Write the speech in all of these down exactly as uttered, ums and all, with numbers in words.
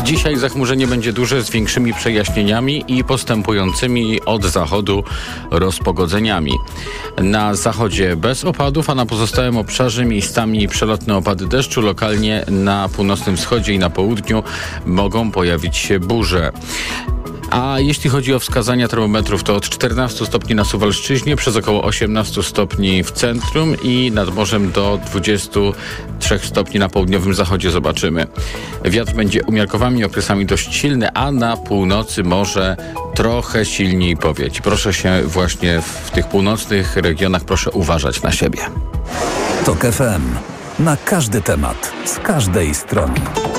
Dzisiaj zachmurzenie będzie duże z większymi przejaśnieniami i postępującymi od zachodu rozpogodzeniami. Na zachodzie bez opadów, a na pozostałym obszarze miejscami przelotne opady deszczu. Lokalnie na północnym wschodzie i na południu mogą pojawić się burze. A jeśli chodzi o wskazania termometrów, to od czternastu stopni na Suwalszczyźnie, przez około osiemnastu stopni w centrum i nad morzem do dwudziestu trzech stopni na południowym zachodzie zobaczymy. Wiatr będzie umiarkowanymi okresami dość silny, a na północy może trochę silniej powieć. Proszę się właśnie w tych północnych regionach, proszę uważać na siebie. TOK F M. Na każdy temat, z każdej strony.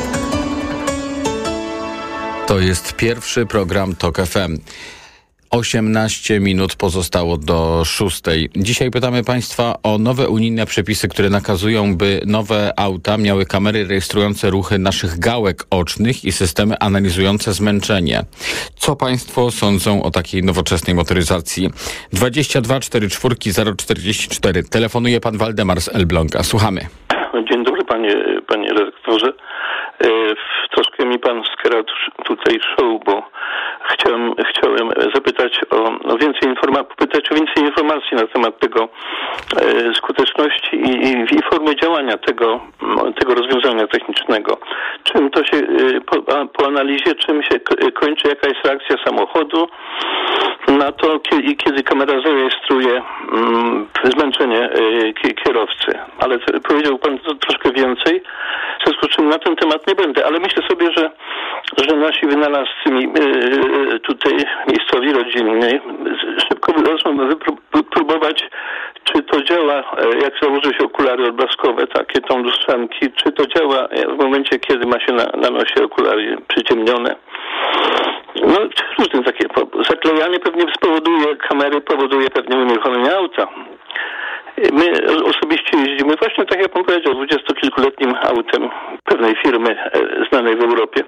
To jest pierwszy program TOK F M. osiemnaście minut pozostało do szóstej. Dzisiaj pytamy Państwa o nowe unijne przepisy, które nakazują, by nowe auta miały kamery rejestrujące ruchy naszych gałek ocznych i systemy analizujące zmęczenie. Co Państwo sądzą o takiej nowoczesnej motoryzacji? dwadzieścia dwa czterdzieści cztery zero czterdzieści cztery. Telefonuje pan Waldemar z Elbląga. Słuchamy. Dzień dobry, panie, panie redaktorze. Troszkę mi pan skradł tutaj show, bo chciałem, chciałem zapytać o, o więcej informacji, pytać o więcej informacji na temat tego e, skuteczności i, i, i formy działania tego, tego rozwiązania technicznego. Czym to się, e, po, po analizie, czym się kończy, jaka jest reakcja samochodu na to, kiedy, kiedy kamera zarejestruje mm, zmęczenie e, kierowcy. Ale to, powiedział pan to troszkę więcej, w związku z czym na ten temat nie będę, ale myślę sobie, że, że nasi wynalazcy e, tutaj miejscowi, rodzinni szybko zaczną wypróbować, czy to działa, jak założy się okulary odblaskowe, takie tą lustrzanki, czy to działa w momencie, kiedy ma się na, na nosie okulary przyciemnione. No, różne takie. Zaklejanie pewnie spowoduje, kamery powoduje pewnie unieruchomienie auta. My osobiście jeździmy właśnie, tak jak pan powiedział, dwudziestokilkuletnim autem pewnej firmy znanej w Europie.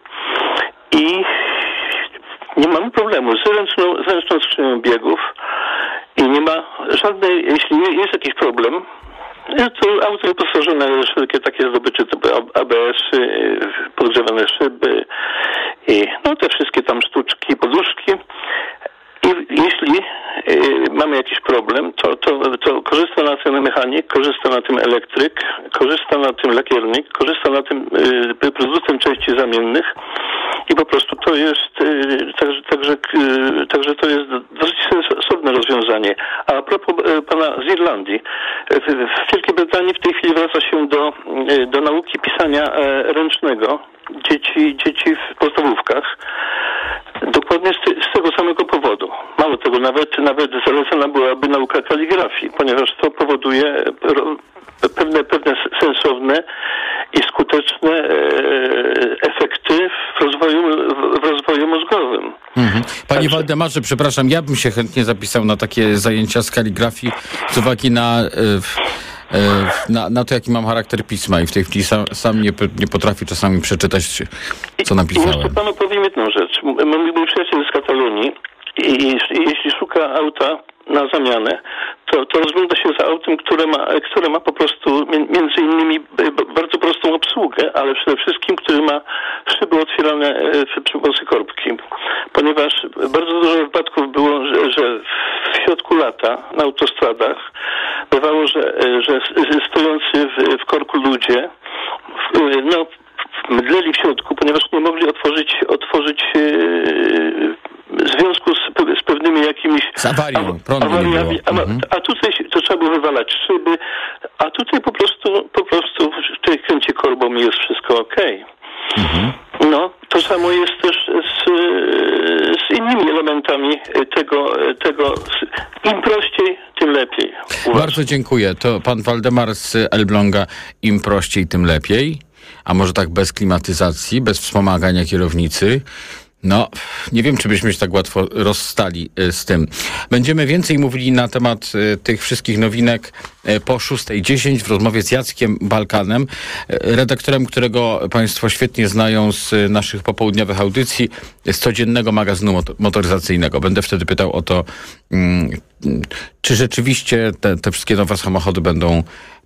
I nie mamy problemu z ręczną, z ręczną skrzynią biegów i nie ma żadnej, jeśli jest jakiś problem, to auto wyposażone w wszelkie takie zdobycze typu A B S-y, podgrzewane szyby i no te wszystkie tam sztuczki, poduszki. I jeśli y, mamy jakiś problem, to, to, to korzysta na tym mechanik, korzysta na tym elektryk, korzysta na tym lakiernik, korzysta na tym y, producent części zamiennych i po prostu to jest y, także, także, y, także to jest dosyć sensowne rozwiązanie. A, a propos y, pana z Irlandii, w, w Wielkiej Brytanii w tej chwili wraca się do, y, do nauki pisania y, ręcznego dzieci, dzieci w podstawówkach. Dokładnie z, te, z tego samego powodu. Mało tego, nawet, nawet zalecana byłaby nauka kaligrafii, ponieważ to powoduje pewne, pewne sensowne i skuteczne e, efekty w rozwoju, w rozwoju mózgowym. Mhm. Panie Także... Waldemarze, przepraszam, ja bym się chętnie zapisał na takie zajęcia z kaligrafii z uwagi na... E, Na, na to, jaki mam charakter pisma i w tej chwili sam, sam nie, nie potrafię czasami przeczytać, co napisałem. I jeszcze panu powiem jedną rzecz. Mój, mój przyjaciel z Katalonii i, i, i jeśli szuka auta na zamianę, to, to rozgląda się za autem, które ma, które ma po prostu między innymi bardzo prostą obsługę, ale przede wszystkim, który ma szyby otwierane przy pomocy korbki. Ponieważ bardzo dużo wypadków było, że, że w środku lata na autostradach bywało, że, że stojący w, w korku ludzie no, mdleli w środku, ponieważ nie mogli otworzyć, otworzyć w związku z, z pewnymi jakimiś z awarią, prądu awariami, a, mhm. a tutaj to trzeba było wywalać szyby, a tutaj po prostu po prostu w tej kręcie korbą jest wszystko okej. Okay. Mhm. No, to samo jest też z, z innymi elementami tego, tego im prościej, tym lepiej. Uważam. Bardzo dziękuję. To pan Waldemar z Elbląga, im prościej, tym lepiej. A może tak bez klimatyzacji, bez wspomagania kierownicy? No, nie wiem, czy byśmy się tak łatwo rozstali z tym. Będziemy więcej mówili na temat tych wszystkich nowinek po szóstej dziesięć w rozmowie z Jackiem Balkanem, redaktorem, którego Państwo świetnie znają z naszych popołudniowych audycji, z codziennego magazynu motoryzacyjnego. Będę wtedy pytał o to, czy rzeczywiście te, te wszystkie nowe samochody będą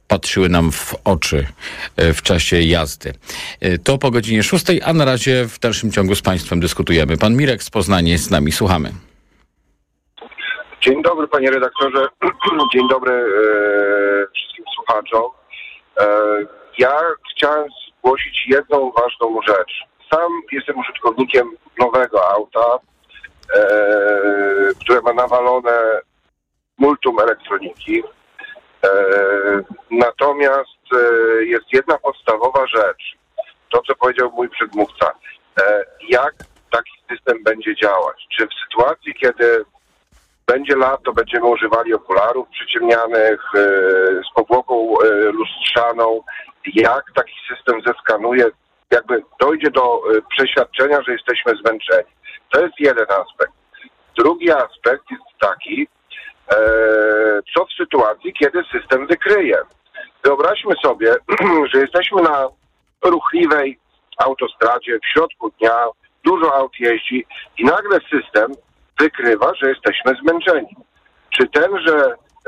patrzyły nam w oczy w czasie jazdy. To po godzinie szóstej, a na razie w dalszym ciągu z Państwem dyskutujemy. Pan Mirek z Poznania jest z nami. Słuchamy. Dzień dobry, panie redaktorze. Dzień dobry e, wszystkim słuchaczom. E, ja chciałem zgłosić jedną ważną rzecz. Sam jestem użytkownikiem nowego auta, e, które ma nawalone multum elektroniki. E, natomiast e, jest jedna podstawowa rzecz. To, co powiedział mój przedmówca. E, jak taki system będzie działać? Czy w sytuacji, kiedy będzie lato, będziemy używali okularów przyciemnianych e, z powłoką e, lustrzaną, jak taki system zeskanuje, jakby dojdzie do e, przeświadczenia, że jesteśmy zmęczeni. To jest jeden aspekt. Drugi aspekt jest taki, e, co w sytuacji, kiedy system wykryje. Wyobraźmy sobie, że jesteśmy na ruchliwej autostradzie w środku dnia, dużo aut jeździ i nagle system wykrywa, że jesteśmy zmęczeni. Czy tenże e,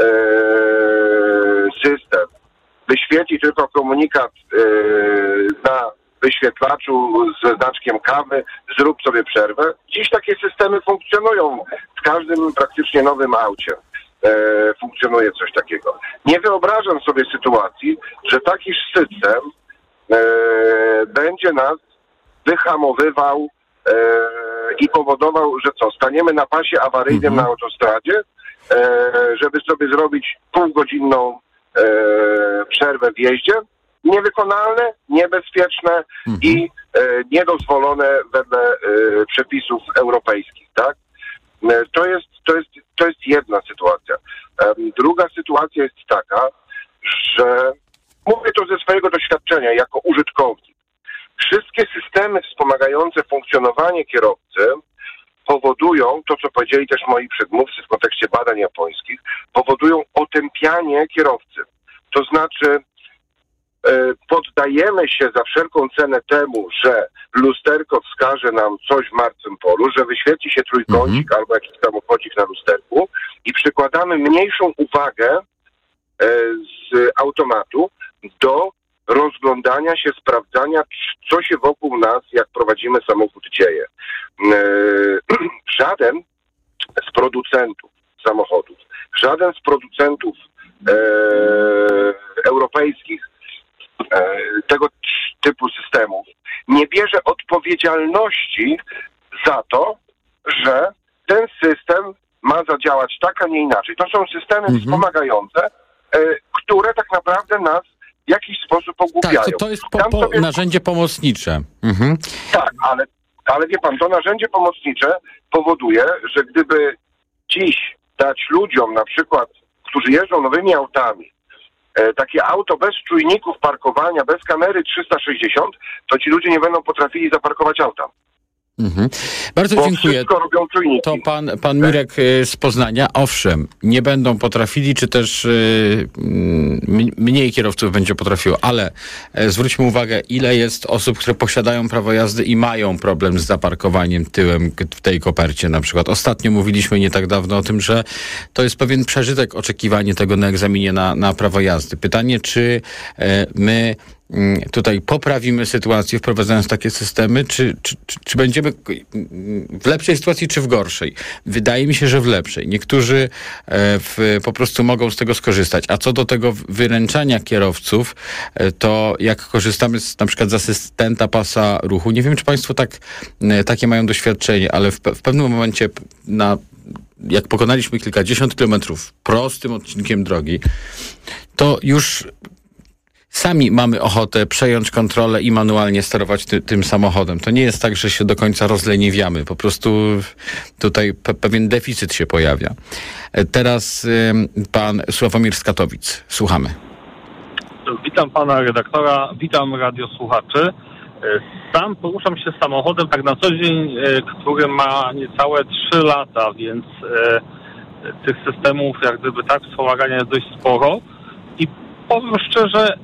system wyświetli tylko komunikat e, na wyświetlaczu ze znaczkiem kawy, zrób sobie przerwę? Dziś takie systemy funkcjonują. W każdym praktycznie nowym aucie e, funkcjonuje coś takiego. Nie wyobrażam sobie sytuacji, że taki system e, będzie nas wyhamowywał e, i powodował, że co, staniemy na pasie awaryjnym mhm. na autostradzie, e, żeby sobie zrobić półgodzinną e, przerwę w jeździe. Niewykonalne, niebezpieczne mhm. i e, niedozwolone wedle e, przepisów europejskich, tak? E, to jest, to jest, to jest jedna sytuacja. E, druga sytuacja jest taka, że mówię to ze swojego doświadczenia jako użytkownik. Wszystkie systemy wspomagające funkcjonowanie kierowcy powodują, to co powiedzieli też moi przedmówcy w kontekście badań japońskich, powodują otępianie kierowcy. To znaczy e, poddajemy się za wszelką cenę temu, że lusterko wskaże nam coś w martwym polu, że wyświetli się trójkącik mm-hmm. albo jakiś samochodzik na lusterku i przykładamy mniejszą uwagę e, z automatu do rozglądania się, sprawdzania, co się wokół nas, jak prowadzimy samochód, dzieje. Żaden z producentów samochodów, żaden z producentów e, europejskich e, tego typu systemów nie bierze odpowiedzialności za to, że ten system ma zadziałać tak, a nie inaczej. To są systemy mhm. wspomagające, e, które tak naprawdę nas w jakiś sposób ogłupiają. Tak, to, to jest po, po, sobie... narzędzie pomocnicze. Mhm. Tak, ale, ale wie pan, to narzędzie pomocnicze powoduje, że gdyby dziś dać ludziom na przykład, którzy jeżdżą nowymi autami, e, takie auto bez czujników parkowania, bez kamery trzysta sześćdziesiąt, to ci ludzie nie będą potrafili zaparkować auta. Mhm. Bardzo Bo dziękuję. Robią czujniki. To pan, pan Mirek z Poznania, owszem, nie będą potrafili, czy też y, mniej kierowców będzie potrafiło, ale y, zwróćmy uwagę, ile jest osób, które posiadają prawo jazdy i mają problem z zaparkowaniem tyłem w tej kopercie na przykład. Ostatnio mówiliśmy nie tak dawno o tym, że to jest pewien przeżytek oczekiwanie tego na egzaminie na, na prawo jazdy. Pytanie, czy y, my tutaj poprawimy sytuację, wprowadzając takie systemy, czy, czy, czy, czy będziemy w lepszej sytuacji, czy w gorszej? Wydaje mi się, że w lepszej. Niektórzy w, po prostu mogą z tego skorzystać. A co do tego wyręczania kierowców, to jak korzystamy z, na przykład z asystenta pasa ruchu, nie wiem, czy państwo tak, takie mają doświadczenie, ale w, w pewnym momencie na jak pokonaliśmy kilkadziesiąt kilometrów prostym odcinkiem drogi, to już sami mamy ochotę przejąć kontrolę i manualnie sterować ty, tym samochodem. To nie jest tak, że się do końca rozleniwiamy. Po prostu tutaj pe- pewien deficyt się pojawia. Teraz y, pan Sławomir z Katowic. Słuchamy. Witam pana redaktora, witam radiosłuchaczy. Sam poruszam się samochodem tak na co dzień, który ma niecałe trzy lata, więc e, tych systemów jak gdyby tak wspomagania jest dość sporo i powiem szczerze,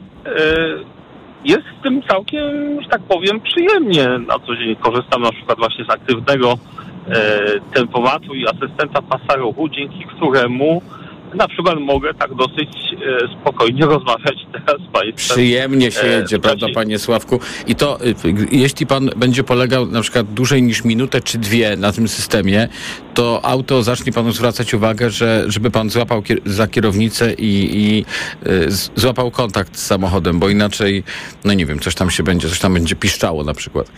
jest w tym całkiem, że tak powiem, przyjemnie na co dzień. Korzystam na przykład właśnie z aktywnego e, tempomatu i asystenta pasa ruchu, dzięki któremu na przykład mogę tak dosyć e, spokojnie rozmawiać teraz z państwem. Przyjemnie się jedzie, e, prawda, panie Sławku? I to, jeśli pan będzie polegał na przykład dłużej niż minutę czy dwie na tym systemie, to auto zacznie panu zwracać uwagę, że żeby pan złapał kier- za kierownicę i, i y, złapał kontakt z samochodem, bo inaczej, no nie wiem, coś tam się będzie, coś tam będzie piszczało na przykład.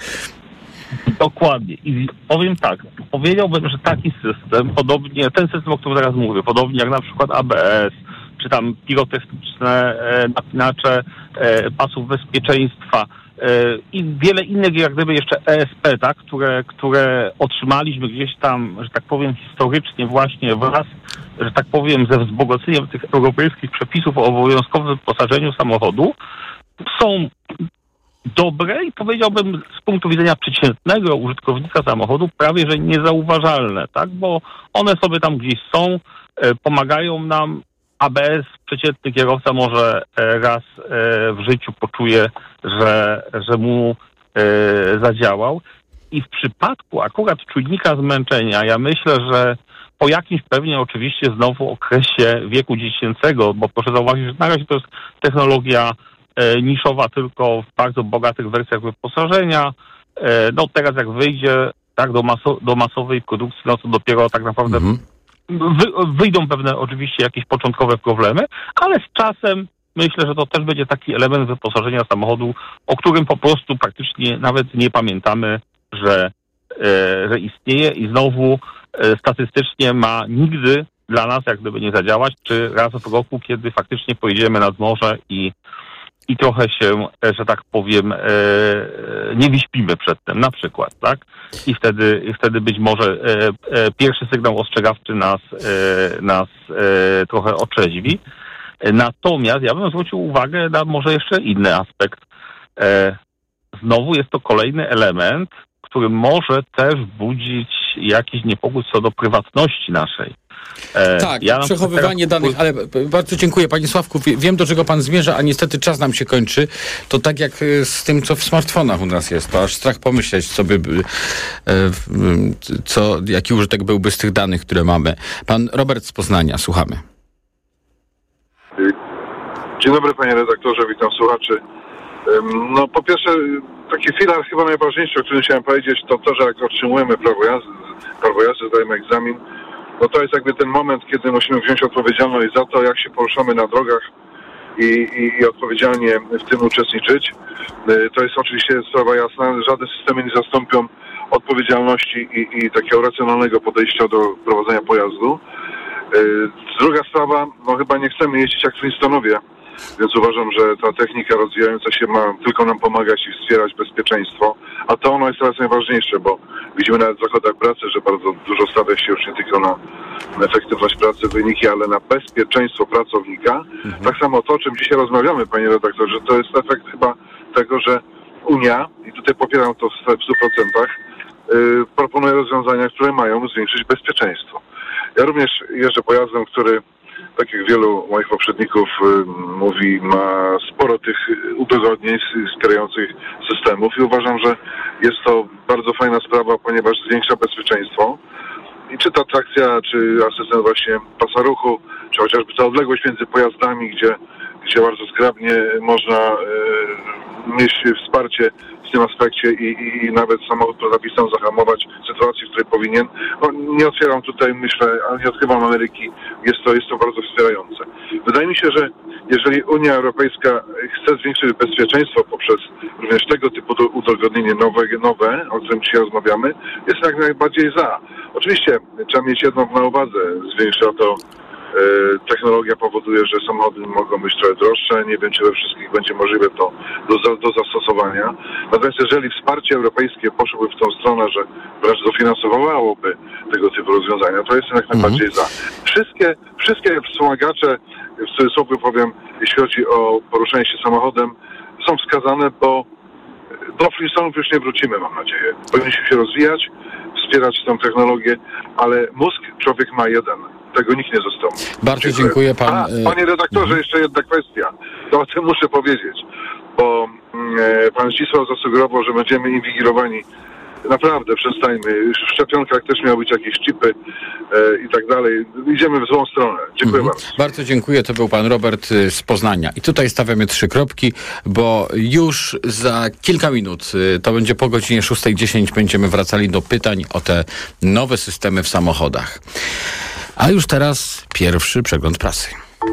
Dokładnie. I powiem tak, powiedziałbym, że taki system, podobnie, ten system, o którym teraz mówię, podobnie jak na przykład A B S, czy tam pirotechniczne e, napinacze e, pasów bezpieczeństwa e, i wiele innych, jak gdyby jeszcze E S P, tak, które, które otrzymaliśmy gdzieś tam, że tak powiem, historycznie właśnie wraz, że tak powiem, ze wzbogaceniem tych europejskich przepisów o obowiązkowym wyposażeniu samochodu, są dobre i powiedziałbym z punktu widzenia przeciętnego użytkownika samochodu prawie, że niezauważalne, tak? Bo one sobie tam gdzieś są, e, pomagają nam. A B S przeciętny kierowca może e, raz e, w życiu poczuje, że, że mu e, zadziałał. I w przypadku akurat czujnika zmęczenia, ja myślę, że po jakimś pewnie oczywiście znowu okresie wieku dziecięcego, bo proszę zauważyć, że na razie to jest technologia e, niszowa tylko w bardzo bogatych wersjach wyposażenia. E, no teraz jak wyjdzie tak do, maso, do masowej produkcji, no to dopiero tak naprawdę mhm. wy, wyjdą pewne oczywiście jakieś początkowe problemy, ale z czasem myślę, że to też będzie taki element wyposażenia samochodu, o którym po prostu praktycznie nawet nie pamiętamy, że, e, że istnieje i znowu e, statystycznie ma nigdy dla nas jak gdyby nie zadziałać, czy raz w roku, kiedy faktycznie pojedziemy nad morze i, i trochę się, że tak powiem, e, nie wyśpimy przed tym, na przykład, tak? I wtedy, i wtedy być może e, e, pierwszy sygnał ostrzegawczy nas, e, nas e, trochę otrzeźwi. Natomiast ja bym zwrócił uwagę na może jeszcze inny aspekt. E, znowu jest to kolejny element, który może też budzić jakiś niepokój co do prywatności naszej. E, tak, ja przechowywanie teraz... danych, ale bardzo dziękuję, panie Sławku. Wiem, do czego pan zmierza, a niestety czas nam się kończy. To tak jak z tym, co w smartfonach u nas jest. To aż strach pomyśleć, co by, co, jaki użytek byłby z tych danych, które mamy. Pan Robert z Poznania, słuchamy. Dzień dobry, panie redaktorze, witam słuchaczy. No po pierwsze, taki filar chyba najważniejszy, o którym chciałem powiedzieć, to to, że jak otrzymujemy prawo jazdy, prawo jazdy, zdajemy egzamin, no to jest jakby ten moment, kiedy musimy wziąć odpowiedzialność za to, jak się poruszamy na drogach i, i, i odpowiedzialnie w tym uczestniczyć. To jest oczywiście sprawa jasna, żadne systemy nie zastąpią odpowiedzialności i, i takiego racjonalnego podejścia do prowadzenia pojazdu. Druga sprawa, no chyba nie chcemy jeździć jak Flintstonowie, więc uważam, że ta technika rozwijająca się ma tylko nam pomagać i wspierać bezpieczeństwo, a to ono jest teraz najważniejsze, bo widzimy nawet w zakładach pracy, że bardzo dużo stawia się już nie tylko na efektywność pracy, wyniki, ale na bezpieczeństwo pracownika. Mhm. Tak samo to, o czym dzisiaj rozmawiamy, panie redaktorze, to jest efekt chyba tego, że Unia, i tutaj popieram to w stu procentach, yy, proponuje rozwiązania, które mają zwiększyć bezpieczeństwo. Ja również jeżdżę pojazdem, który, tak jak wielu moich poprzedników y, mówi, ma sporo tych udogodnień wspierających systemów i uważam, że jest to bardzo fajna sprawa, ponieważ zwiększa bezpieczeństwo. I czy ta trakcja, czy asystent właśnie pasa ruchu, czy chociażby ta odległość między pojazdami, gdzie, gdzie bardzo zgrabnie można y, mieć wsparcie w tym aspekcie i, i, i nawet samochód potrafi sam zahamować w sytuacji, w której powinien. No, nie otwieram tutaj, myślę, nie odkrywam Ameryki. Jest to, jest to bardzo wspierające. Wydaje mi się, że jeżeli Unia Europejska chce zwiększyć bezpieczeństwo poprzez również tego typu udogodnienie nowe, nowe, o którym dzisiaj rozmawiamy, jest jak najbardziej za. Oczywiście trzeba mieć jedno na uwadze. Zwiększa to technologia powoduje, że samochody mogą być trochę droższe. Nie wiem, czy we wszystkich będzie możliwe to do, do zastosowania. Natomiast jeżeli wsparcie europejskie poszłoby w tą stronę, że wręcz dofinansowałoby tego typu rozwiązania, to jestem jak najbardziej za. Wszystkie, wszystkie wspomagacze, w cudzysłowie powiem, jeśli chodzi o poruszanie się samochodem, są wskazane, bo do Flintstonów już nie wrócimy, mam nadzieję. Powinniśmy się rozwijać, wspierać tę technologię, ale mózg człowiek ma jeden. Tego nikt nie zastąpi. Bardzo dziękuję, dziękuję pan. A, panie redaktorze, mhm. jeszcze jedna kwestia. To o tym muszę powiedzieć, bo e, pan Zdzisław zasugerował, że będziemy inwigilowani Naprawdę, przestańmy. Już w szczepionkach też miały być jakieś chipy e, i tak dalej. Idziemy w złą stronę. Dziękuję mhm. bardzo. Bardzo dziękuję. To był pan Robert z Poznania. I tutaj stawiamy trzy kropki, bo już za kilka minut, to będzie po godzinie szósta dziesięć, będziemy wracali do pytań o te nowe systemy w samochodach. A już teraz pierwszy przegląd prasy.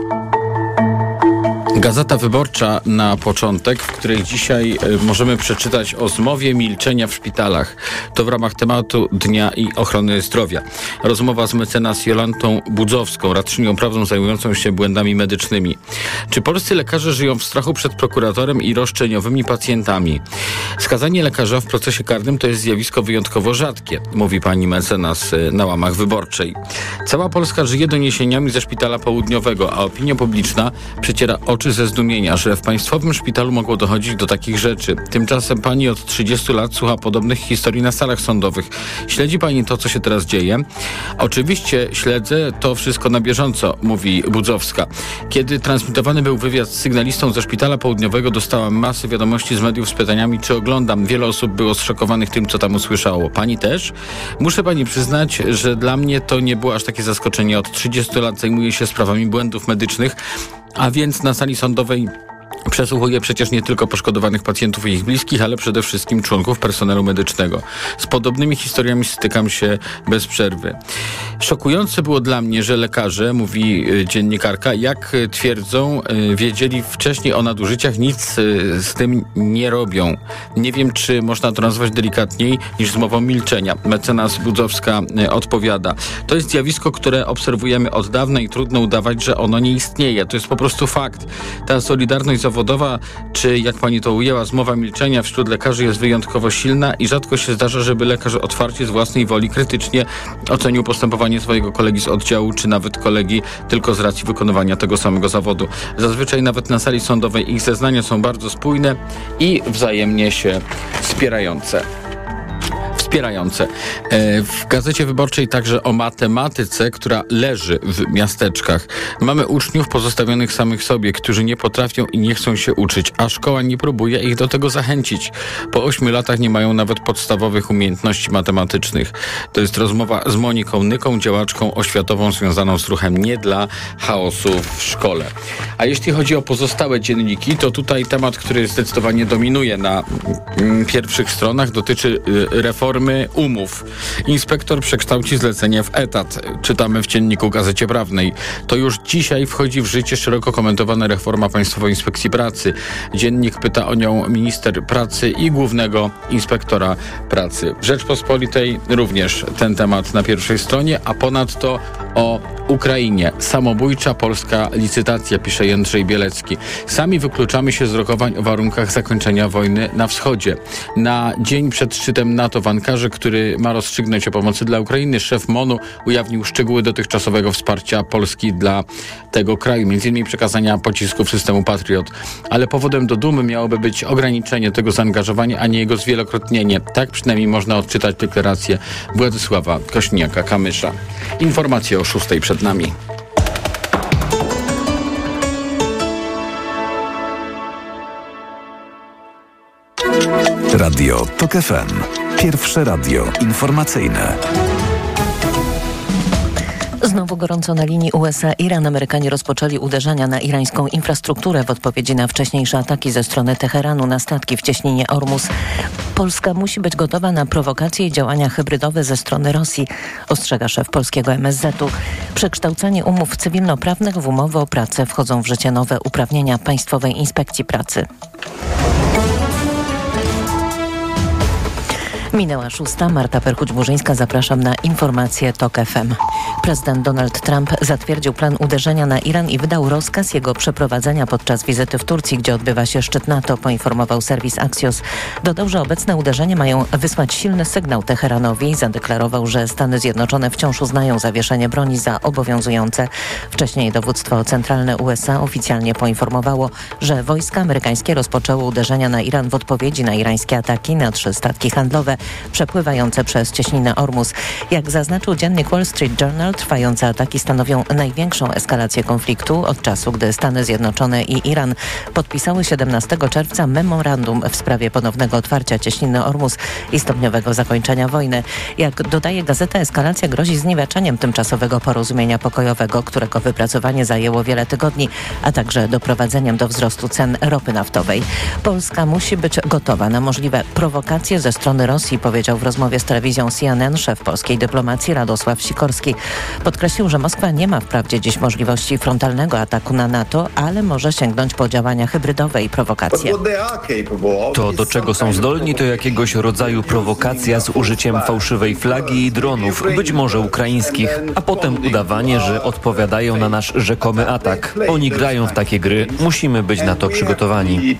Gazeta Wyborcza na początek, w której dzisiaj możemy przeczytać o zmowie milczenia w szpitalach. To w ramach tematu Dnia i Ochrony Zdrowia. Rozmowa z mecenas Jolantą Budzowską, radczynią prawną zajmującą się błędami medycznymi. Czy polscy lekarze żyją w strachu przed prokuratorem i roszczeniowymi pacjentami? Skazanie lekarza w procesie karnym to jest zjawisko wyjątkowo rzadkie, mówi pani mecenas na łamach Wyborczej. Cała Polska żyje doniesieniami ze szpitala południowego, a opinia publiczna przeciera oczy ze zdumienia, że w państwowym szpitalu mogło dochodzić do takich rzeczy. Tymczasem pani od trzydziestu lat słucha podobnych historii na salach sądowych. Śledzi pani to, co się teraz dzieje? Oczywiście śledzę to wszystko na bieżąco, mówi Budzowska. Kiedy transmitowany był wywiad z sygnalistą ze szpitala południowego, dostałam masę wiadomości z mediów z pytaniami, czy oglądam. Wiele osób było zszokowanych tym, co tam usłyszało. Pani też? Muszę pani przyznać, że dla mnie to nie było aż takie zaskoczenie. Od trzydziestu lat zajmuję się sprawami błędów medycznych, a więc na sali sądowej przesłuchuje przecież nie tylko poszkodowanych pacjentów i ich bliskich, ale przede wszystkim członków personelu medycznego. Z podobnymi historiami stykam się bez przerwy. Szokujące było dla mnie, że lekarze, mówi dziennikarka, jak twierdzą, wiedzieli wcześniej o nadużyciach, nic z tym nie robią. Nie wiem, czy można to nazwać delikatniej niż zmową milczenia. Mecenas Budzowska odpowiada. To jest zjawisko, które obserwujemy od dawna i trudno udawać, że ono nie istnieje. To jest po prostu fakt. Ta solidarność zawodowa, czy jak pani to ujęła, zmowa milczenia wśród lekarzy jest wyjątkowo silna i rzadko się zdarza, żeby lekarz otwarcie z własnej woli krytycznie ocenił postępowanie swojego kolegi z oddziału, czy nawet kolegi tylko z racji wykonywania tego samego zawodu. Zazwyczaj nawet na sali sądowej ich zeznania są bardzo spójne i wzajemnie się wspierające. Wspierające. W Gazecie Wyborczej także o matematyce, która leży w miasteczkach. Mamy uczniów pozostawionych samych sobie, którzy nie potrafią i nie chcą się uczyć, a szkoła nie próbuje ich do tego zachęcić. Po ośmiu latach nie mają nawet podstawowych umiejętności matematycznych. To jest rozmowa z Moniką Nyką, działaczką oświatową związaną z ruchem Nie dla chaosu w szkole. A jeśli chodzi o pozostałe dzienniki, to tutaj temat, który zdecydowanie dominuje na mm, pierwszych stronach, dotyczy y, reformy umów. Inspektor przekształci zlecenie w etat. Czytamy w dzienniku Gazecie Prawnej. To już dzisiaj wchodzi w życie szeroko komentowana reforma Państwowej Inspekcji Pracy. Dziennik pyta o nią minister pracy i głównego inspektora pracy. W Rzeczpospolitej również ten temat na pierwszej stronie, a ponadto o Ukrainie. Samobójcza polska licytacja, pisze Jędrzej Bielecki. Sami wykluczamy się z rokowań o warunkach zakończenia wojny na wschodzie. Na dzień przed szczytem NATO w Ankarze, który ma rozstrzygnąć o pomocy dla Ukrainy, szef MON-u ujawnił szczegóły dotychczasowego wsparcia Polski dla tego kraju, między innymi przekazania pocisków systemu Patriot. Ale powodem do dumy miałoby być ograniczenie tego zaangażowania, a nie jego zwielokrotnienie. Tak przynajmniej można odczytać deklarację Władysława Kośniaka-Kamysza. Informacje o szóstej przed nami. Radio TOK F M. Pierwsze radio informacyjne. Znowu gorąco na linii U S A Iran. Amerykanie rozpoczęli uderzenia na irańską infrastrukturę w odpowiedzi na wcześniejsze ataki ze strony Teheranu na statki w cieśninie Ormus. Polska musi być gotowa na prowokacje i działania hybrydowe ze strony Rosji, ostrzega szef polskiego M S Z u. Przekształcanie umów cywilnoprawnych w umowy o pracę, wchodzą w życie nowe uprawnienia Państwowej Inspekcji Pracy. Minęła szósta. Marta Perchuć-Burzyńska, zapraszam na informacje TOK F M. Prezydent Donald Trump zatwierdził plan uderzenia na Iran i wydał rozkaz jego przeprowadzenia podczas wizyty w Turcji, gdzie odbywa się szczyt NATO, poinformował serwis Axios. Dodał, że obecne uderzenia mają wysłać silny sygnał Teheranowi i zadeklarował, że Stany Zjednoczone wciąż uznają zawieszenie broni za obowiązujące. Wcześniej dowództwo centralne U S A oficjalnie poinformowało, że wojska amerykańskie rozpoczęły uderzenia na Iran w odpowiedzi na irańskie ataki na trzy statki handlowe przepływające przez cieśninę Ormus. Jak zaznaczył dziennik Wall Street Journal, trwające ataki stanowią największą eskalację konfliktu od czasu, gdy Stany Zjednoczone i Iran podpisały siedemnastego czerwca memorandum w sprawie ponownego otwarcia cieśniny Ormus i stopniowego zakończenia wojny. Jak dodaje gazeta, eskalacja grozi zniweczeniem tymczasowego porozumienia pokojowego, którego wypracowanie zajęło wiele tygodni, a także doprowadzeniem do wzrostu cen ropy naftowej. Polska musi być gotowa na możliwe prowokacje ze strony Rosji, powiedział w rozmowie z telewizją C N N szef polskiej dyplomacji Radosław Sikorski. Podkreślił, że Moskwa nie ma wprawdzie dziś możliwości frontalnego ataku na NATO, ale może sięgnąć po działania hybrydowe i prowokacje. To, do czego są zdolni, to jakiegoś rodzaju prowokacja z użyciem fałszywej flagi i dronów, być może ukraińskich, a potem udawanie, że odpowiadają na nasz rzekomy atak. Oni grają w takie gry, musimy być na to przygotowani.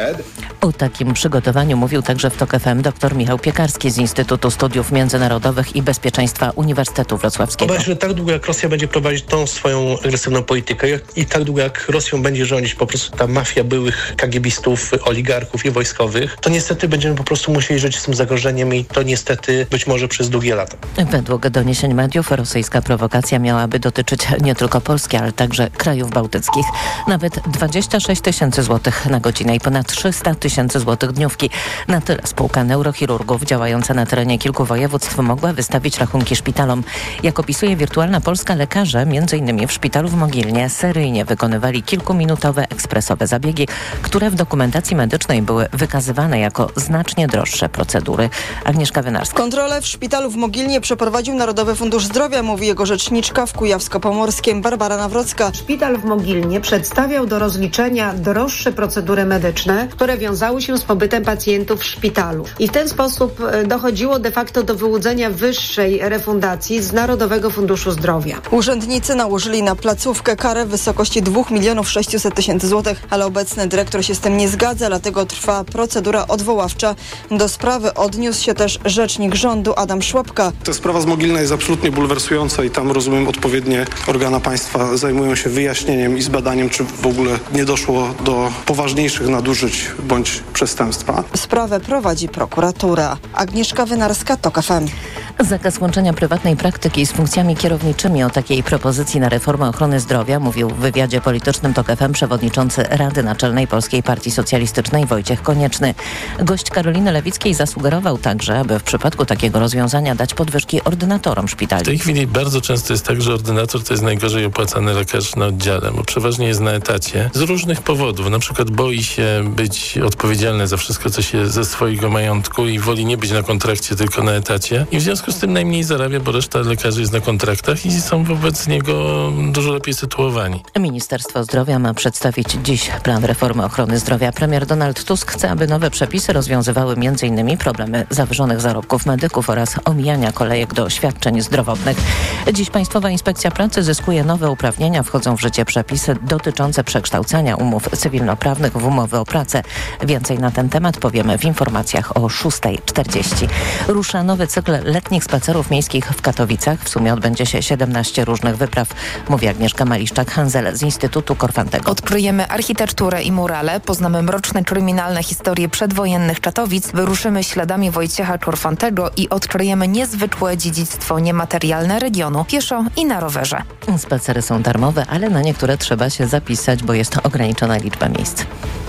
O takim przygotowaniu mówił także w TOK F M dr Michał Piekarski z Instytutu Studiów Międzynarodowych i Bezpieczeństwa Uniwersytetu Wrocławskiego. Obawiam się, że tak długo jak Rosja będzie prowadzić tą swoją agresywną politykę i tak długo jak Rosją będzie rządzić po prostu ta mafia byłych kagiebistów, oligarchów i wojskowych, to niestety będziemy po prostu musieli żyć z tym zagrożeniem i to niestety być może przez długie lata. Według doniesień mediów rosyjska prowokacja miałaby dotyczyć nie tylko Polski, ale także krajów bałtyckich. Nawet dwadzieścia sześć tysięcy złotych na godzinę i ponad trzysta tysięcy złotych dniówki. Na tyle spółka neurochirurgów działająca na terenie kilku województw mogła wystawić rachunki szpitalom. Jak opisuje Wirtualna Polska, lekarze m.in. w szpitalu w Mogilnie seryjnie wykonywali kilkuminutowe ekspresowe zabiegi, które w dokumentacji medycznej były wykazywane jako znacznie droższe procedury. Agnieszka Wynarska. Kontrolę w szpitalu w Mogilnie przeprowadził Narodowy Fundusz Zdrowia, mówi jego rzeczniczka w Kujawsko-Pomorskiem Barbara Nawrocka. Szpital w Mogilnie przedstawiał do rozliczenia droższe procedury medyczne, które wiązały się z pobytem pacjentów w szpitalu. I w ten sposób dochodziło de facto do wyłudzenia wyższej refundacji z Narodowego Funduszu Zdrowia. Urzędnicy nałożyli na placówkę karę w wysokości dwa miliony sześćset tysięcy złotych, ale obecny dyrektor się z tym nie zgadza, dlatego trwa procedura odwoławcza. Do sprawy odniósł się też rzecznik rządu Adam Szłapka. Ta sprawa z Mogilna jest absolutnie bulwersująca i tam, rozumiem, odpowiednie organa państwa zajmują się wyjaśnieniem i zbadaniem, czy w ogóle nie doszło do poważniejszych nadużyć bądź przestępstwa. Sprawę prowadzi prokuratura. Agnieszka Wynarska, TOK F M. Zakaz łączenia prywatnej praktyki z funkcjami kierowniczymi. O takiej propozycji na reformę ochrony zdrowia mówił w wywiadzie politycznym TOK F M przewodniczący Rady Naczelnej Polskiej Partii Socjalistycznej Wojciech Konieczny. Gość Karoliny Lewickiej zasugerował także, aby w przypadku takiego rozwiązania dać podwyżki ordynatorom szpitali. W tej chwili bardzo często jest tak, że ordynator to jest najgorzej opłacany lekarz na oddziale, bo przeważnie jest na etacie z różnych powodów. Na przykład boi się być odpowiedzialny za wszystko, co się ze swojego majątku i woli nie być na kontrakcie, tylko na etacie. I w związku z tym najmniej zarabia, bo reszta lekarzy jest na kontraktach i są wobec niego dużo lepiej sytuowani. Ministerstwo Zdrowia ma przedstawić dziś plan reformy ochrony zdrowia. Premier Donald Tusk chce, aby nowe przepisy rozwiązywały m.in. problemy zawyżonych zarobków medyków oraz omijania kolejek do świadczeń zdrowotnych. Dziś Państwowa Inspekcja Pracy zyskuje nowe uprawnienia. Wchodzą w życie przepisy dotyczące przekształcania umów cywilnoprawnych w umowy o pracę. Więcej na ten temat powiemy w informacjach o szósta czterdzieści. Rusza nowy cykl letnich spacerów miejskich w Katowicach. W sumie odbędzie się siedemnaście różnych wypraw, mówi Agnieszka Maliszczak-Hanzel z Instytutu Korfantego. Odkryjemy architekturę i murale, poznamy mroczne kryminalne historie przedwojennych Czatowic, wyruszymy śladami Wojciecha Korfantego i odkryjemy niezwykłe dziedzictwo niematerialne regionu pieszo i na rowerze. Spacery są darmowe, ale na niektóre trzeba się zapisać, bo jest ograniczona liczba miejsc.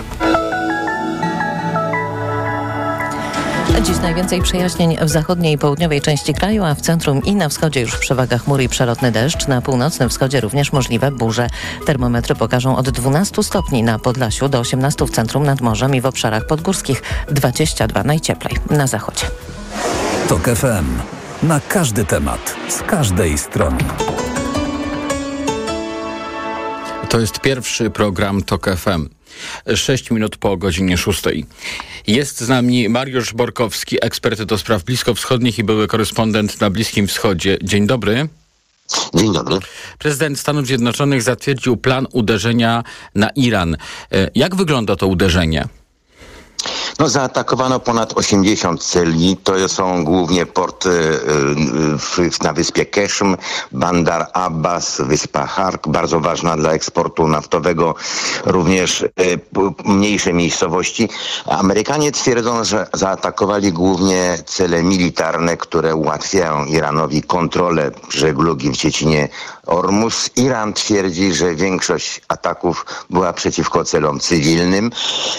Dziś najwięcej przejaśnień w zachodniej i południowej części kraju, a w centrum i na wschodzie już przewaga chmur i przelotny deszcz. Na północnym wschodzie również możliwe burze. Termometry pokażą od dwunastu stopni na Podlasiu do osiemnastu w centrum, nad morzem i w obszarach podgórskich. dwadzieścia dwa najcieplej na zachodzie. TOK F M. Na każdy temat, z każdej strony. To jest pierwszy program TOK F M. Sześć minut po godzinie szóstej. Jest z nami Mariusz Borkowski, ekspert do spraw bliskowschodnich i były korespondent na Bliskim Wschodzie. Dzień dobry. Dzień dobry. Prezydent Stanów Zjednoczonych zatwierdził plan uderzenia na Iran. Jak wygląda to uderzenie? No, zaatakowano ponad osiemdziesiąt celi. To są głównie porty w, na wyspie Keshm, Bandar Abbas, wyspa Hark, bardzo ważna dla eksportu naftowego, również mniejsze miejscowości. Amerykanie twierdzą, że zaatakowali głównie cele militarne, które ułatwiają Iranowi kontrolę żeglugi w Ciecinie Ormus. Iran twierdzi, że większość ataków była przeciwko celom cywilnym.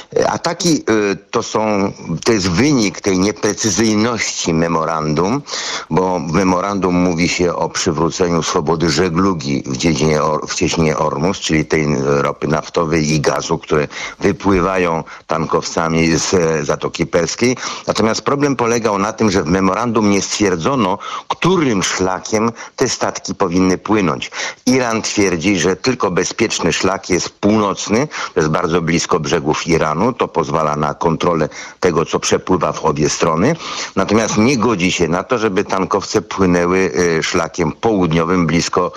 Ataki to są, to jest wynik tej nieprecyzyjności memorandum, bo w memorandum mówi się o przywróceniu swobody żeglugi w dziedzinie, w Ciecinie Ormus, czyli tej ropy naftowej i gazu, które wypływają tankowcami z Zatoki Perskiej. Natomiast problem polegał na tym, że w memorandum nie stwierdzono, którym szlakiem te statki powinny płynąć. Iran twierdzi, że tylko bezpieczny szlak jest północny, to jest bardzo blisko brzegów Iranu, to pozwala na kontrolę tego, co przepływa w obie strony. Natomiast nie godzi się na to, żeby tankowce płynęły szlakiem południowym, blisko,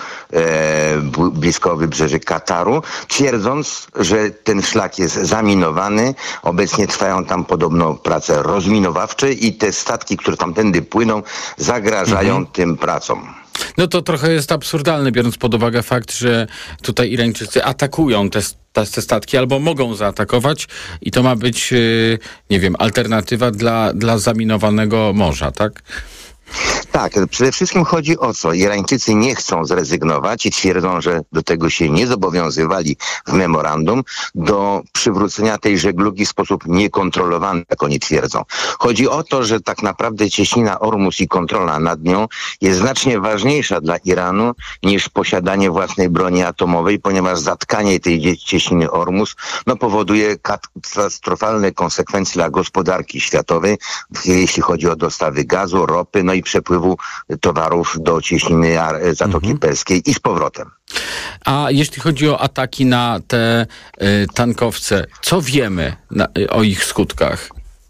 e, blisko wybrzeży Kataru, twierdząc, że ten szlak jest zaminowany. Obecnie trwają tam podobno prace rozminowawcze i te statki, które tamtędy płyną, zagrażają mhm. tym pracom. No to trochę jest absurdalne, biorąc pod uwagę fakt, że tutaj Irańczycy atakują te, te, te statki albo mogą zaatakować i to ma być, yy, nie wiem, alternatywa dla, dla zaminowanego morza, tak? Tak, przede wszystkim chodzi o co? Irańczycy nie chcą zrezygnować i twierdzą, że do tego się nie zobowiązywali w memorandum, do przywrócenia tej żeglugi w sposób niekontrolowany, jak oni twierdzą. Chodzi o to, że tak naprawdę cieśnina Ormus i kontrola nad nią jest znacznie ważniejsza dla Iranu niż posiadanie własnej broni atomowej, ponieważ zatkanie tej cieśniny Ormus no, powoduje katastrofalne konsekwencje dla gospodarki światowej, jeśli chodzi o dostawy gazu, ropy, no i przepływu towarów do cieśniny Zatoki mhm. Perskiej i z powrotem. A jeśli chodzi o ataki na te y, tankowce, co wiemy na, y, o ich skutkach?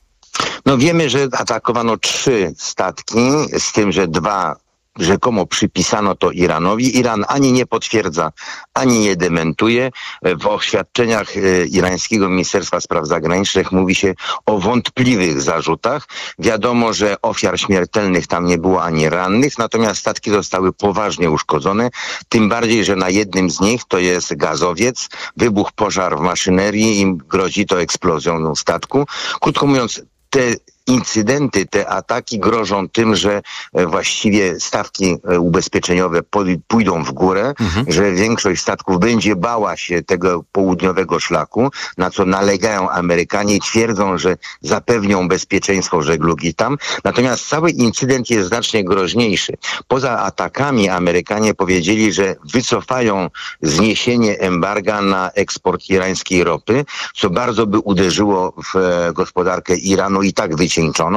No wiemy, że atakowano trzy statki, z tym, że dwa rzekomo przypisano to Iranowi. Iran ani nie potwierdza, ani nie dementuje. W oświadczeniach irańskiego Ministerstwa Spraw Zagranicznych mówi się o wątpliwych zarzutach. Wiadomo, że ofiar śmiertelnych tam nie było ani rannych, natomiast statki zostały poważnie uszkodzone. Tym bardziej, że na jednym z nich, to jest gazowiec, wybuchł pożar w maszynerii i grozi to eksplozją statku. Krótko mówiąc, te incydenty, te ataki grożą tym, że właściwie stawki ubezpieczeniowe pójdą w górę, mhm. że większość statków będzie bała się tego południowego szlaku, na co nalegają Amerykanie i twierdzą, że zapewnią bezpieczeństwo żeglugi tam. Natomiast cały incydent jest znacznie groźniejszy. Poza atakami Amerykanie powiedzieli, że wycofają zniesienie embarga na eksport irańskiej ropy, co bardzo by uderzyło w gospodarkę Iranu i tak wycieńczoną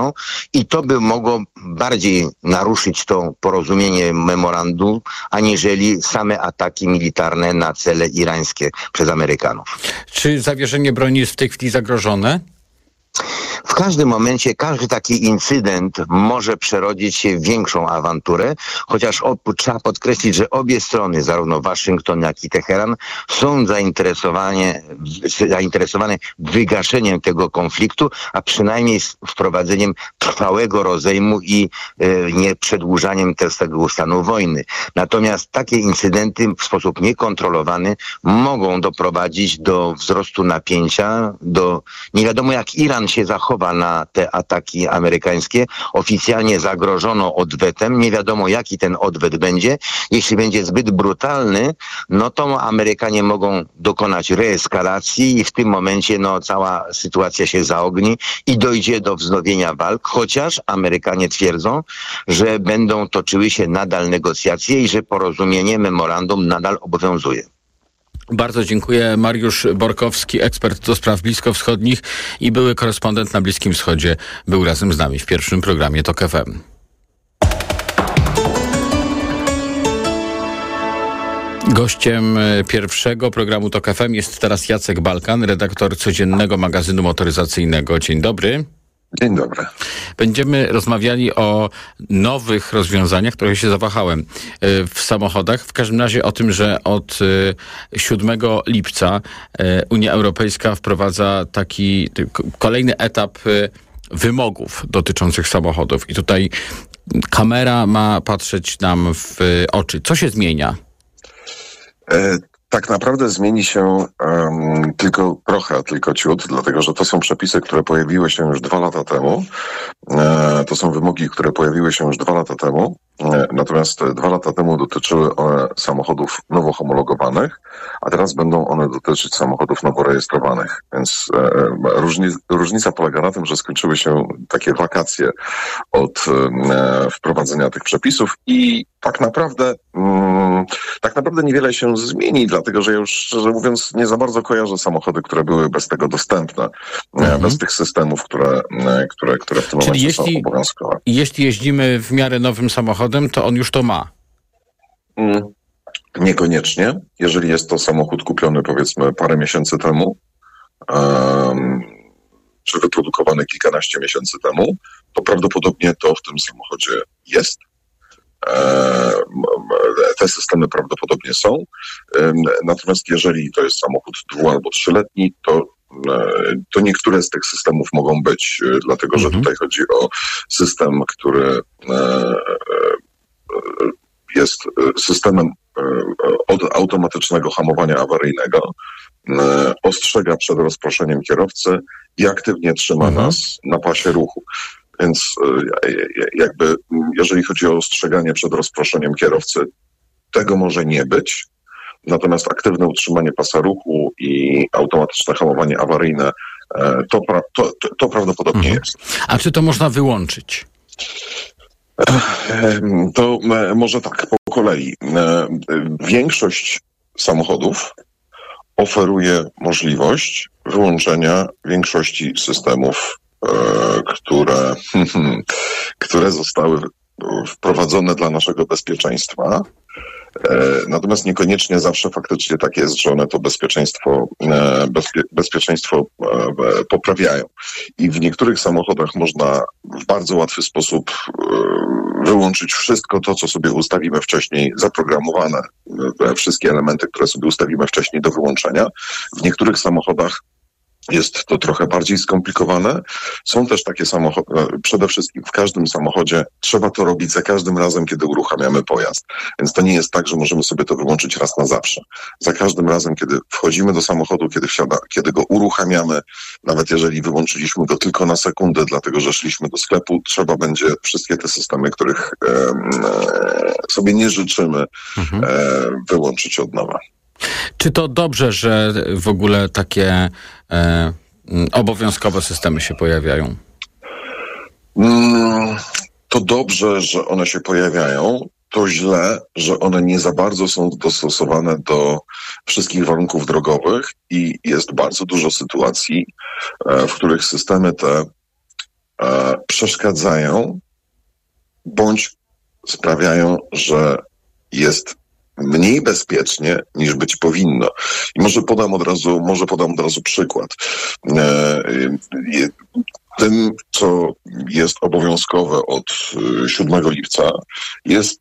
i to by mogło bardziej naruszyć to porozumienie memorandum, aniżeli same ataki militarne na cele irańskie przez Amerykanów. Czy zawieszenie broni jest w tej chwili zagrożone? W każdym momencie każdy taki incydent może przerodzić się w większą awanturę, chociaż trzeba podkreślić, że obie strony, zarówno Waszyngton, jak i Teheran, są zainteresowane, zainteresowane wygaszeniem tego konfliktu, a przynajmniej wprowadzeniem trwałego rozejmu i e, nie przedłużaniem tego stanu wojny. Natomiast takie incydenty w sposób niekontrolowany mogą doprowadzić do wzrostu napięcia, do nie wiadomo jak Iran się zachowa na te ataki amerykańskie. Oficjalnie zagrożono odwetem. Nie wiadomo, jaki ten odwet będzie. Jeśli będzie zbyt brutalny, no to Amerykanie mogą dokonać reeskalacji i w tym momencie no, cała sytuacja się zaogni i dojdzie do wznowienia walk, chociaż Amerykanie twierdzą, że będą toczyły się nadal negocjacje i że porozumienie, memorandum nadal obowiązuje. Bardzo dziękuję. Mariusz Borkowski, ekspert do spraw bliskowschodnich i były korespondent na Bliskim Wschodzie, był razem z nami w pierwszym programie TOK F M. Gościem pierwszego programu TOK F M jest teraz Jacek Balkan, redaktor codziennego magazynu motoryzacyjnego. Dzień dobry. Dzień dobry. Będziemy rozmawiali o nowych rozwiązaniach, trochę się zawahałem, w samochodach. W każdym razie o tym, że od siódmego lipca Unia Europejska wprowadza taki kolejny etap wymogów dotyczących samochodów. I tutaj kamera ma patrzeć nam w oczy. Co się zmienia? E- Tak naprawdę zmieni się um, tylko trochę, tylko ciut, dlatego że to są przepisy, które pojawiły się już dwa lata temu. E, to są wymogi, które pojawiły się już dwa lata temu. E, natomiast dwa lata temu dotyczyły one samochodów nowo homologowanych, a teraz będą one dotyczyć samochodów nowo rejestrowanych. Więc e, różni, różnica polega na tym, że skończyły się takie wakacje od e, wprowadzenia tych przepisów i tak naprawdę mm, tak naprawdę niewiele się zmieni, dlatego że ja już, szczerze mówiąc, nie za bardzo kojarzę samochody, które były bez tego dostępne, mhm. bez tych systemów, które, które, które w tym Czyli momencie jeśli, są obowiązkowe. Jeśli jeździmy w miarę nowym samochodem, to on już to ma? Mm, niekoniecznie. Jeżeli jest to samochód kupiony, powiedzmy, parę miesięcy temu, um, czy wyprodukowany kilkanaście miesięcy temu, to prawdopodobnie to w tym samochodzie jest. Te systemy prawdopodobnie są. Natomiast jeżeli to jest samochód dwu- albo trzyletni, to, to niektóre z tych systemów mogą być, dlatego że tutaj chodzi o system, który jest systemem od automatycznego hamowania awaryjnego, ostrzega przed rozproszeniem kierowcy i aktywnie trzyma mhm. nas na pasie ruchu. Więc jakby, jeżeli chodzi o ostrzeganie przed rozproszeniem kierowcy, tego może nie być. Natomiast aktywne utrzymanie pasa ruchu i automatyczne hamowanie awaryjne, to, to, to, to prawdopodobnie mhm. jest. A czy to można wyłączyć? To może tak, po kolei. Większość samochodów oferuje możliwość wyłączenia większości systemów, które, które zostały wprowadzone dla naszego bezpieczeństwa. Natomiast niekoniecznie zawsze faktycznie tak jest, że one to bezpieczeństwo, bezpie, bezpieczeństwo poprawiają. I w niektórych samochodach można w bardzo łatwy sposób wyłączyć wszystko to, co sobie ustawimy wcześniej, zaprogramowane, wszystkie elementy, które sobie ustawimy wcześniej do wyłączenia. W niektórych samochodach jest to trochę bardziej skomplikowane. Są też takie samochody, przede wszystkim w każdym samochodzie trzeba to robić za każdym razem, kiedy uruchamiamy pojazd. Więc to nie jest tak, że możemy sobie to wyłączyć raz na zawsze. Za każdym razem, kiedy wchodzimy do samochodu, kiedy wsiada, kiedy go uruchamiamy, nawet jeżeli wyłączyliśmy go tylko na sekundę, dlatego że szliśmy do sklepu, trzeba będzie wszystkie te systemy, których e, e, sobie nie życzymy, mhm. e, wyłączyć od nowa. Czy to dobrze, że w ogóle takie e, obowiązkowe systemy się pojawiają? Mm, to dobrze, że one się pojawiają. To źle, że one nie za bardzo są dostosowane do wszystkich warunków drogowych i jest bardzo dużo sytuacji, e, w których systemy te e, przeszkadzają bądź sprawiają, że jest mniej bezpiecznie niż być powinno. I może podam od razu, może podam od razu przykład. Tym, co jest obowiązkowe od siódmego lipca, jest